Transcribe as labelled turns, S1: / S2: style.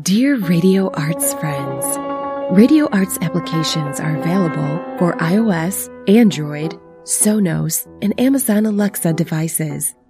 S1: Dear Radio Arts friends, Radio Arts applications are available for iOS, Android, Sonos, and Amazon Alexa devices.